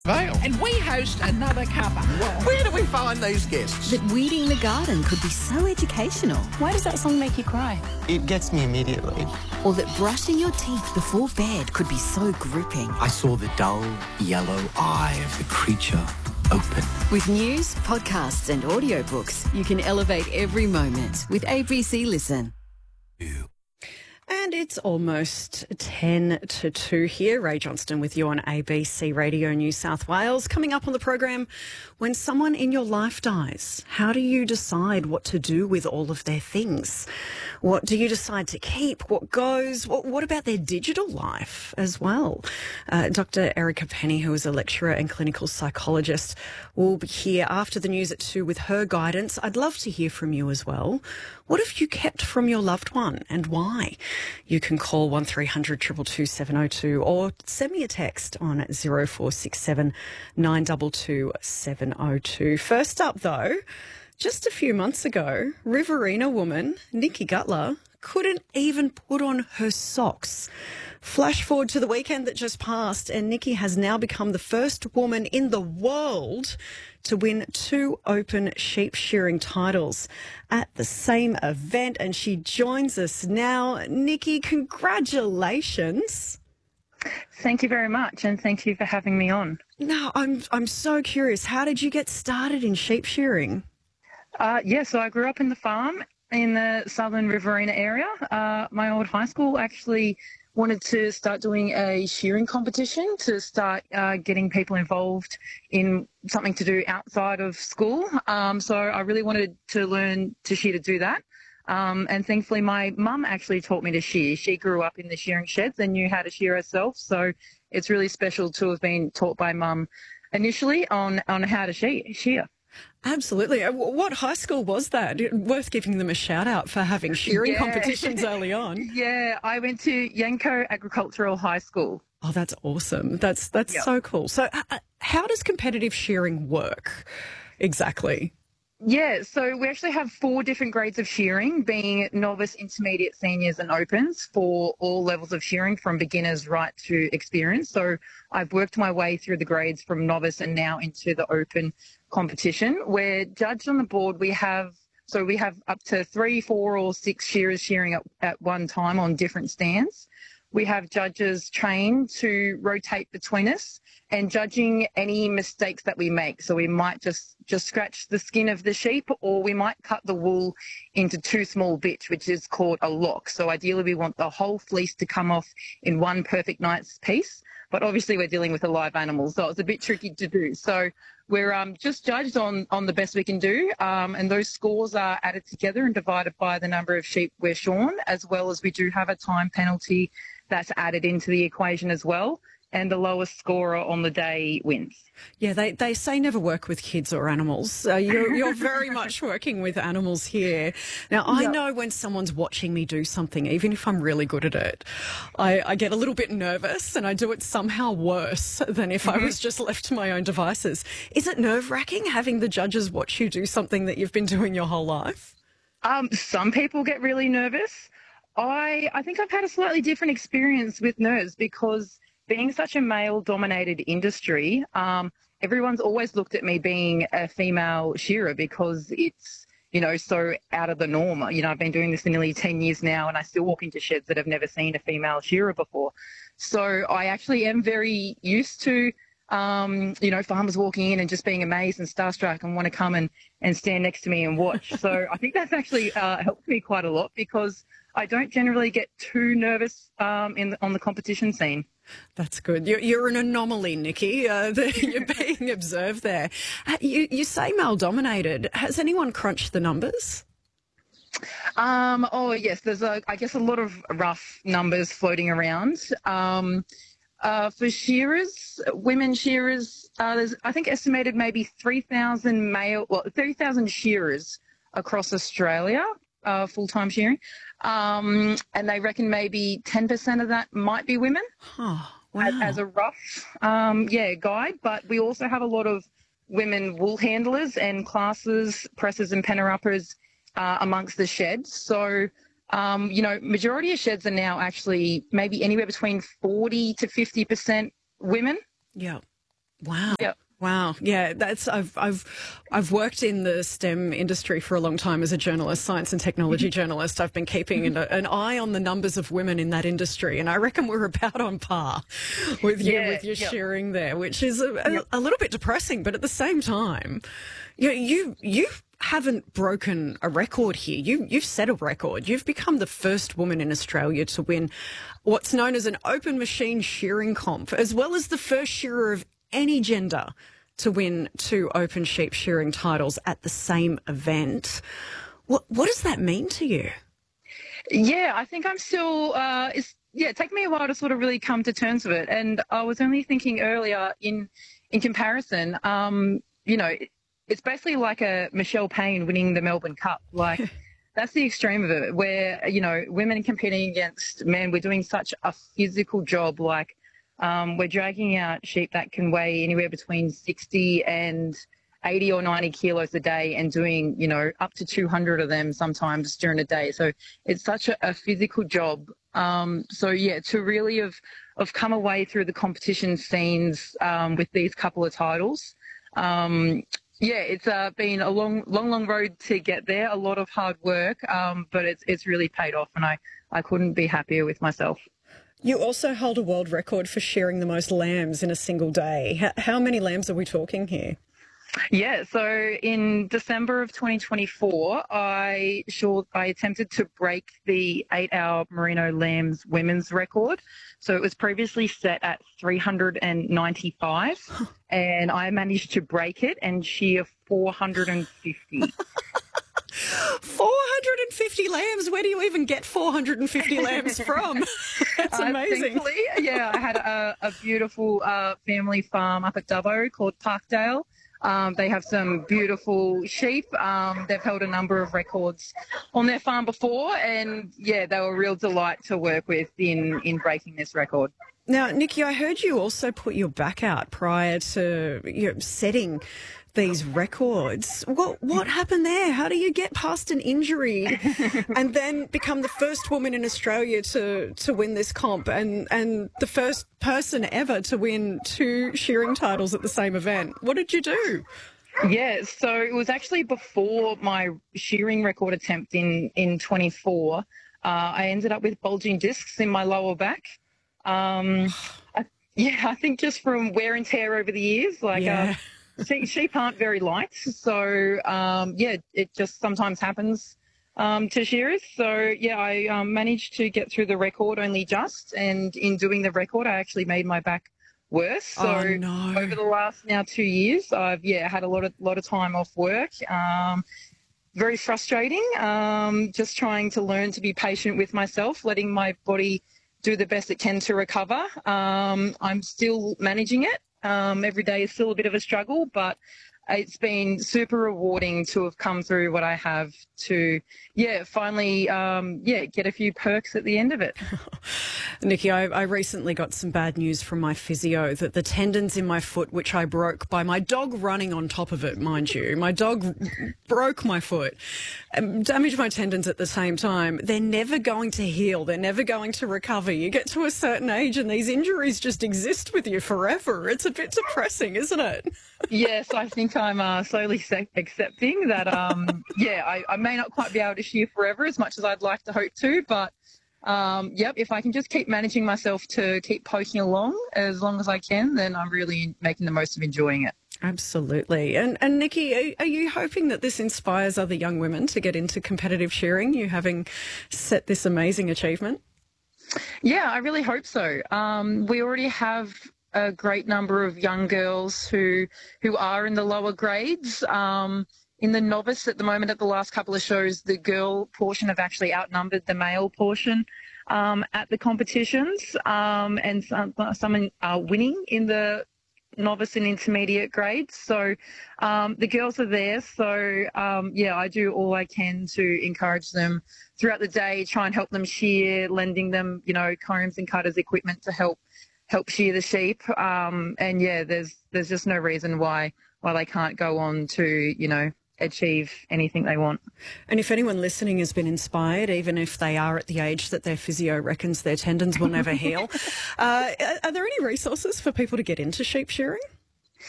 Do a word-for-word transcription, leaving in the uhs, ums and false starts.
Vale. And we host another cuppa. Where do we find these guests? That weeding the garden could be so educational. Why does that song make you cry? It gets me immediately. Or that brushing your teeth before bed could be so gripping. I saw the dull yellow eye of the creature open. With news, podcasts and audiobooks, you can elevate every moment with A B C Listen. And it's almost ten to two here. Ray Johnston with you on A B C Radio New South Wales. Coming up on the program, when someone in your life dies, how do you decide what to do with all of their things? What do you decide to keep? What goes? What, what about their digital life as well? Uh, Doctor Erica Penny, who is a lecturer and clinical psychologist, will be here after the news at two with her guidance. I'd love to hear from you as well. What have you kept from your loved one and why? You can call one three hundred two two two seven oh two or send me a text on zero four six seven nine two two seven oh two. First up, though, just a few months ago, Riverina woman Nikki Gutler couldn't even put on her socks. Flash forward to the weekend that just passed, and Nikki has now become the first woman in the world to win two open sheep shearing titles at the same event, and she joins us now. Nikki, congratulations. Thank you very much, and thank you for having me on. No, I'm I'm so curious. How did you get started in sheep shearing? Uh, yeah, so I grew up in the farm in the southern Riverina area. Uh, my old high school actually wanted to start doing a shearing competition to start uh, getting people involved in something to do outside of school. Um, so I really wanted to learn to shear to do that. Um, and thankfully, my mum actually taught me to shear. She grew up in the shearing sheds and knew how to shear herself. So it's really special to have been taught by mum initially on, on how to shear. shear. Absolutely. What high school was that? Worth giving them a shout out for having shearing yeah. competitions early on. Yeah, I went to Yanco Agricultural High School. Oh, that's awesome. That's that's yep. so cool. So uh, how does competitive shearing work exactly? Yeah, so we actually have four different grades of shearing, being novice, intermediate, seniors and opens for all levels of shearing from beginners right to experienced. So I've worked my way through the grades from novice and now into the open competition. We're judged on the board. We have, so we have up to three, four or six shearers shearing at, at one time on different stands. We have judges trained to rotate between us and judging any mistakes that we make. So we might just, just scratch the skin of the sheep, or we might cut the wool into two small bits, which is called a lock. So ideally we want the whole fleece to come off in one perfect nice piece. But obviously we're dealing with a live animal, so it's a bit tricky to do. So we're um, just judged on, on the best we can do, um, and those scores are added together and divided by the number of sheep we're shorn, as well as we do have a time penalty that's added into the equation as well. And the lowest scorer on the day wins. Yeah, they, they say never work with kids or animals. Uh, you're, you're very much working with animals here. Now, I yep. know when someone's watching me do something, even if I'm really good at it, I, I get a little bit nervous and I do it somehow worse than if mm-hmm. I was just left to my own devices. Is it nerve-wracking having the judges watch you do something that you've been doing your whole life? Um, some people get really nervous. I, I think I've had a slightly different experience with nerves because being such a male-dominated industry, um, everyone's always looked at me being a female shearer because it's, you know, so out of the norm. You know, I've been doing this for nearly ten years now and I still walk into sheds that have never seen a female shearer before. So I actually am very used to, um, you know, farmers walking in and just being amazed and starstruck and want to come and, and stand next to me and watch. So I think that's actually uh, helped me quite a lot because I don't generally get too nervous um, in the, on the competition scene. That's good. You're, you're an anomaly, Nikki. Uh, the, you're being observed there. Uh, you, you say male-dominated. Has anyone crunched the numbers? Um, oh, yes. There's, a, I guess, a lot of rough numbers floating around. Um, uh, for shearers, women shearers, uh, there's, I think, estimated maybe three thousand male, well, thirty thousand shearers across Australia, uh, full-time shearing. Um, and they reckon maybe ten percent of that might be women. Oh, wow. as, as a rough, um, yeah, guide. But we also have a lot of women wool handlers and classes, pressers and penner uppers uh, amongst the sheds. So, um, you know, majority of sheds are now actually maybe anywhere between forty to fifty percent women. Yeah. Wow. Yep. Wow. Yeah, that's I've I've I've worked in the STEM industry for a long time as a journalist, science and technology journalist. I've been keeping an, an eye on the numbers of women in that industry, and I reckon we're about on par with you Yeah, with your yep. shearing there, which is a, a, Yep. a little bit depressing, but at the same time, you you you haven't broken a record here. You you've set a record. You've become the first woman in Australia to win what's known as an open machine shearing comp, as well as the first shearer of any gender to win two open sheep shearing titles at the same event. What what does that mean to you? Yeah, I think I'm still, uh, it's, yeah, it took me a while to sort of really come to terms with it. And I was only thinking earlier in, in comparison, um, you know, it, it's basically like a Michelle Payne winning the Melbourne Cup. Like, that's the extreme of it, where, you know, women competing against men, we're doing such a physical job. Like, um, we're dragging out sheep that can weigh anywhere between sixty and eighty or ninety kilos a day and doing, you know, up to two hundred of them sometimes during a day. So it's such a, a physical job. Um, so, yeah, to really have, have come away through the competition scenes um, with these couple of titles, um, yeah, it's uh, been a long, long, long road to get there, a lot of hard work, um, but it's it's really paid off, and I, I couldn't be happier with myself. You also hold a world record for shearing the most lambs in a single day. How, how many lambs are we talking here? Yeah, so in December of twenty twenty-four, I sure I attempted to break the eight-hour merino lambs women's record. So it was previously set at three hundred ninety-five, and I managed to break it and shear four hundred fifty. four hundred fifty lambs? Where do you even get four hundred fifty lambs from? That's amazing. Uh, thankfully, yeah, I had a, a beautiful uh, family farm up at Dubbo called Parkdale. Um, they have some beautiful sheep. Um, they've held a number of records on their farm before, and yeah, they were a real delight to work with in, in breaking this record. Now, Nikki, I heard you also put your back out prior to you know, setting these records. What what happened there? How do you get past an injury and then become the first woman in Australia to, to win this comp and, and the first person ever to win two shearing titles at the same event? What did you do? Yeah, so it was actually before my shearing record attempt in, in twenty-four. Uh, I ended up with bulging discs in my lower back. Um, I, yeah, I think just from wear and tear over the years, like Yeah. uh, she, sheep aren't very light. So, um, yeah, it just sometimes happens um, to shearers. So, yeah, I um, managed to get through the record only just. And in doing the record, I actually made my back worse. So Oh, no. over the last now two years, I've, yeah, had a lot of, lot of time off work. Um, very frustrating, um, just trying to learn to be patient with myself, letting my body do the best it can to recover. Um, I'm still managing it. Um, every day is still a bit of a struggle, but it's been super rewarding to have come through what I have to, yeah, finally, um, yeah, get a few perks at the end of it. Nikki, I, I recently got some bad news from my physio that the tendons in my foot, which I broke by my dog running on top of it, mind you, my dog broke my foot, um, damaged my tendons at the same time. They're never going to heal. They're never going to recover. You get to a certain age and these injuries just exist with you forever. It's a bit depressing, isn't it? Yes, I think I'm uh, slowly se- accepting that, um, yeah, I, I may not quite be able to shear forever as much as I'd like to hope to, but Um, yep, if I can just keep managing myself to keep poking along as long as I can, then I'm really making the most of enjoying it. Absolutely. And, and Nikki, are, are you hoping that this inspires other young women to get into competitive shearing, you having set this amazing achievement? Yeah, I really hope so. Um, we already have a great number of young girls who who are in the lower grades. Um, in the novice at the moment, at the last couple of shows, the girl portion have actually outnumbered the male portion um, at the competitions, um, and some, some are winning in the novice and intermediate grades. So um, the girls are there. So, um, yeah, I do all I can to encourage them throughout the day, try and help them shear, lending them, you know, combs and cutters, equipment to help help shear the sheep. Um, and, yeah, there's there's just no reason why why they can't go on to, you know, achieve anything they want. And if anyone listening has been inspired, even if they are at the age that their physio reckons their tendons will never heal, uh, are there any resources for people to get into sheep shearing?